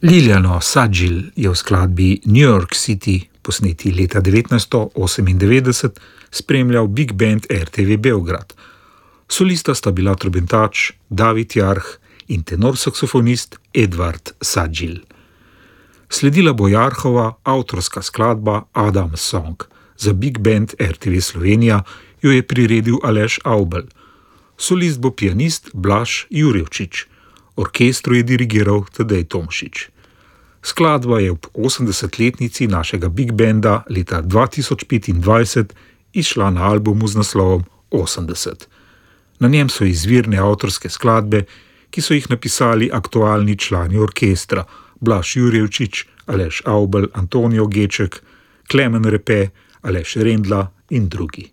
Ljiljano Sađil je v skladbi New York City, posneti leta 1998, spremljal Big Band RTV Beograd. Solista sta bila trobentač David Jarh in tenorsaksofonist Edvard Sađil. Sledila bo Jarhova avtorska skladba Adam's Song. Za Big Band RTV Slovenija jo je priredil Aleš Avbelj. Solist bo pianist Blaž Jurjevčič. Orkestru je dirigiral Tadej Tomšič. Skladba je ob 80-letnici našega Big Banda leta 2025 izšla na albumu z naslovom 80. Na njem so izvirne avtorske skladbe, ki so jih napisali aktualni člani orkestra Blaž Jurjevčič, Aleš Avbelj, Antonijo Geček, Klemen Repe, Aleš Rendla in drugi.